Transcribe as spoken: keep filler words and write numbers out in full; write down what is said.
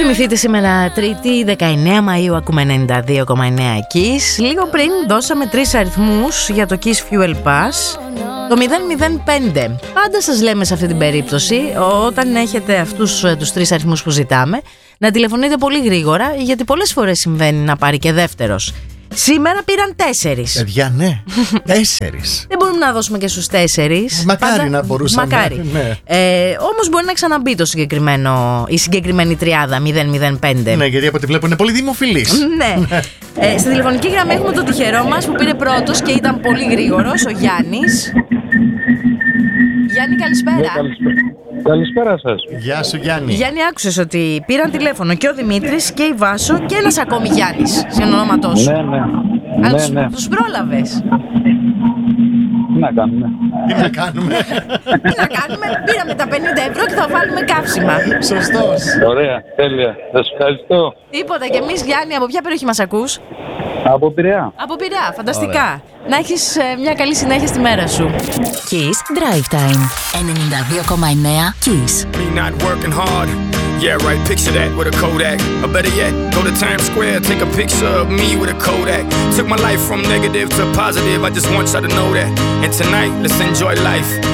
Θυμηθείτε σήμερα Τρίτη δεκαεννέα Μαΐου, ακούμε ενενήντα δύο κόμμα εννέα Kiss. Λίγο πριν δώσαμε τρεις αριθμούς για το Kiss Fuel Pass. Το μηδέν μηδέν πέντε. Πάντα σας λέμε σε αυτή την περίπτωση, όταν έχετε αυτούς τους τρεις αριθμούς που ζητάμε, να τηλεφωνείτε πολύ γρήγορα, γιατί πολλές φορές συμβαίνει να πάρει και δεύτερος. Σήμερα πήραν τέσσερις. Παιδιά, ναι. Τέσσερις. Δεν μπορούμε να δώσουμε και στους τέσσερις. Μακάρι Πάντα... να μπορούσαμε. Μακάρι. Ναι. Ε, όμως μπορεί να ξαναμπεί το συγκεκριμένο, η συγκεκριμένη τριάδα μηδέν μηδέν πέντε. Ναι, γιατί από ό,τι βλέπω είναι πολύ δημοφιλής. Ναι. ε, στη τηλεφωνική γραμμή έχουμε τον τυχερό μας που πήρε πρώτος και ήταν πολύ γρήγορος, ο Γιάννης. Γιάννη, καλησπέρα. Ναι, καλησπέρα. Καλησπέρα σας. Γεια σου, Γιάννη. Γιάννη, άκουσες ότι πήραν τηλέφωνο και ο Δημήτρης και η Βάσο και ένας ακόμη Γιάννης στην ονόματό σου. Ναι, ναι. Αλλά ναι, τους, ναι. τους πρόλαβες. Τι να κάνουμε. Τι να κάνουμε. Τι να κάνουμε, πήραμε τα πενήντα ευρώ και θα βάλουμε καύσιμα. Σωστός. Ωραία, τέλεια. Σας ευχαριστώ. Τίποτα, και εμείς, Γιάννη, από ποια περιοχή μας ακούς? Από Πειραιά. Από Πειραιά, φανταστικά. Να έχεις ε, μια καλή συνέχεια στη μέρα σου. Kiss Drive Time ενενήντα δύο κόμμα εννέα Kiss. Me not working hard. Yeah, right, picture that with a Kodak. Or better yet, go to Times Square, take a picture of me with a Kodak. Took my life from negative to positive, I just want y'all to know that. And tonight, let's enjoy life.